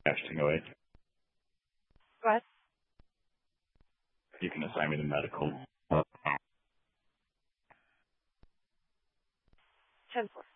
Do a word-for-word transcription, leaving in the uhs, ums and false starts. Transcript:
Ashton away. Go ahead. You can assign me the medical. ten four.